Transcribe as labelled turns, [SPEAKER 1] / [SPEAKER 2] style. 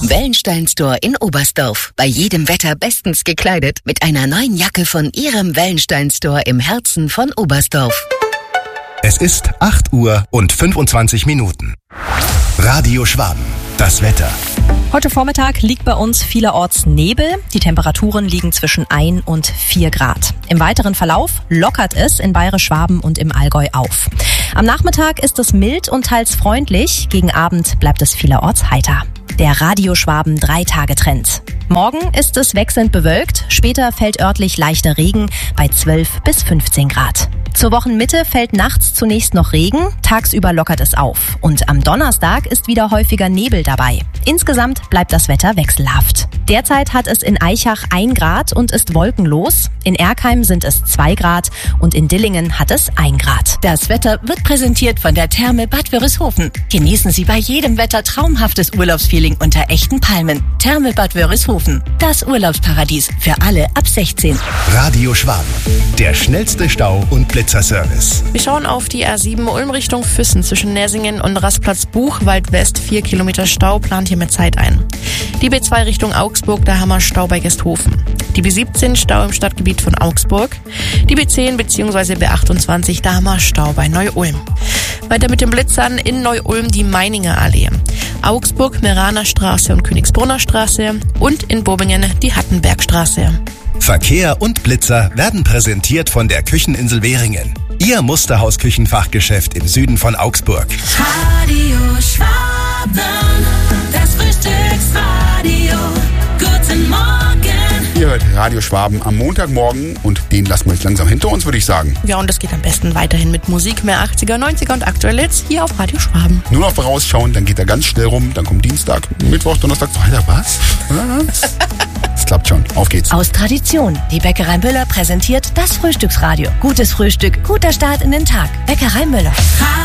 [SPEAKER 1] Wellenstein Store in Oberstdorf. Bei jedem Wetter bestens gekleidet mit einer neuen Jacke von Ihrem Wellenstein Store im Herzen von Oberstdorf.
[SPEAKER 2] Es ist 8 Uhr und 25 Minuten. Radio Schwaben, das Wetter.
[SPEAKER 3] Heute Vormittag liegt bei uns vielerorts Nebel. Die Temperaturen liegen zwischen 1 und 4 Grad. Im weiteren Verlauf lockert es in Bayerisch-Schwaben und im Allgäu auf. Am Nachmittag ist es mild und teils freundlich. Gegen Abend bleibt es vielerorts heiter. Der Radio Schwaben 3-Tage-Trend. Morgen ist es wechselnd bewölkt, später fällt örtlich leichter Regen bei 12 bis 15 Grad. Zur Wochenmitte fällt nachts zunächst noch Regen, tagsüber lockert es auf. Und am Donnerstag ist wieder häufiger Nebel dabei. Insgesamt bleibt das Wetter wechselhaft. Derzeit hat es in Aichach 1 Grad und ist wolkenlos. In Erkheim sind es 2 Grad und in Dillingen hat es 1 Grad.
[SPEAKER 4] Das Wetter wird präsentiert von der Therme Bad Wörishofen. Genießen Sie bei jedem Wetter traumhaftes Urlaubsfeeling unter echten Palmen. Therme Bad Wörishofen, das Urlaubsparadies für alle ab 16.
[SPEAKER 2] Radio Schwaben, der schnellste Stau- und Blitzerservice.
[SPEAKER 5] Wir schauen auf die A7 Ulm Richtung Füssen zwischen Nersingen und Rastplatz Buchwald West. 4 Kilometer Stau, plant hier mit Zeit ein. Die B2 Richtung Augsburg, da haben wir Stau bei Gesthofen. Die B17 Stau im Stadtgebiet von Augsburg. Die B10 bzw. B28, da haben wir Stau bei Neu-Ulm. Weiter mit den Blitzern in Neu-Ulm die Meininger Allee. Augsburg, Meraner Straße und Königsbrunner Straße und in Bobingen die Hattenbergstraße.
[SPEAKER 2] Verkehr und Blitzer werden präsentiert von der Kücheninsel Währingen. Ihr Musterhaus-Küchenfachgeschäft im Süden von Augsburg.
[SPEAKER 6] Radio Schwaben, das Frühstücksradio. Guten Morgen.
[SPEAKER 7] Ihr hört Radio Schwaben am Montagmorgen und den lassen wir jetzt langsam hinter uns, würde ich sagen.
[SPEAKER 5] Ja, und das geht am besten weiterhin mit Musik, mehr 80er, 90er und aktuell jetzt hier auf Radio Schwaben.
[SPEAKER 7] Nur noch vorausschauen, dann geht er ganz schnell rum, dann kommt Dienstag, Mittwoch, Donnerstag, Freitag, was? Das klappt schon, auf geht's.
[SPEAKER 4] Aus Tradition, die Bäckerei Müller präsentiert das Frühstücksradio. Gutes Frühstück, guter Start in den Tag. Bäckerei Müller.